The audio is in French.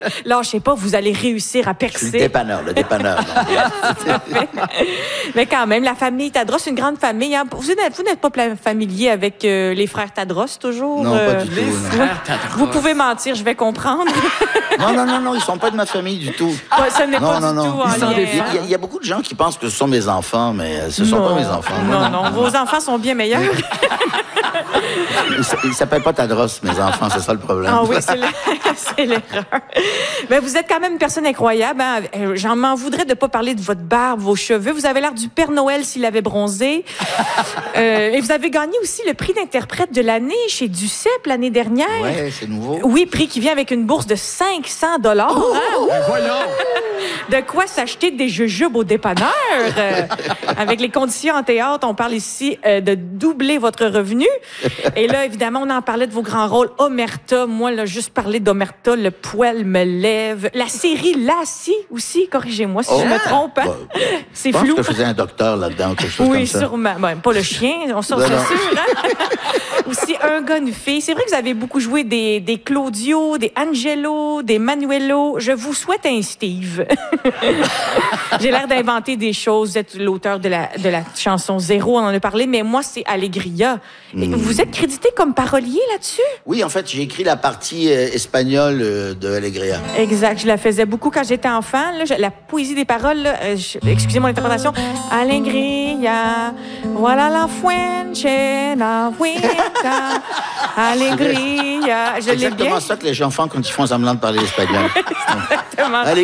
Lâchez pas, vous allez réussir à Je suis percer. le dépanneur. Mais quand même, la famille Tadros, une grande famille. Hein. Vous n'êtes pas familier avec les frères Tadros, toujours? Non, pas du tout. Les Non. frères Tadros. Vous pouvez mentir, je vais comprendre. Non, ils sont pas de ma famille du tout. Ouais, ce n'est pas du tout en Ils sont lien. des Il y a beaucoup de gens qui pensent que ce sont mes enfants, mais ce sont pas mes enfants. Non, vos enfants sont bien meilleurs. Ils s'appellent pas Tadros, mes enfants, c'est ça le problème. Ah oui, c'est l'erreur. Mais vous êtes quand même une personne incroyable. Hein? J'en m'en voudrais de ne pas parler de votre barbe, vos cheveux. Vous avez l'air du Père Noël s'il avait bronzé. Et vous avez gagné aussi le prix d'interprète de l'année chez Duceppe l'année dernière. Ouais, c'est nouveau. Oui, prix qui vient avec une bourse de 500 $. Ben voyons! De quoi s'acheter des jujubes au dépanneur. Avec les conditions en théâtre, on parle ici de doubler votre revenu. Et là, évidemment, on en parlait de vos grands rôles. Omerta, moi, là, juste parler d'Omerta, le poil me lève. La série Lassie aussi, corrigez-moi si je me trompe. Hein? C'est Je pense flou. que je faisais un docteur là-dedans, quelque chose Oui, comme ça. sûrement. Ben, pas le chien, on sort, c'est Non. sûr. Hein? Aussi, un gars, une fille. C'est vrai que vous avez beaucoup joué des Claudio, des Angelo, des Manuelo. Je vous souhaite un Steve. J'ai l'air d'inventer des choses. Vous êtes l'auteur de la chanson Zéro, on en a parlé, mais moi, c'est Alegria. Et vous êtes crédité comme parolier là-dessus? Oui, en fait, j'ai écrit la partie espagnole de Alegria. Exact. Je la faisais beaucoup quand j'étais enfant. Là, la poésie des paroles, là, excusez mon interprétation. Alegria, voilà la fuente, la vuelta. Alegria. Je C'est l'ai bien. exactement ça que les gens font quand ils font semblant de parler espagnol. Exactement.